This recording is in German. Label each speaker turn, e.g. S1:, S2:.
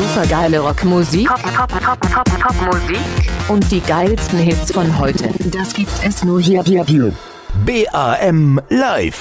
S1: supergeile Rockmusik, Popmusik und die geilsten Hits von heute. Das gibt es nur hier.
S2: BAM Live.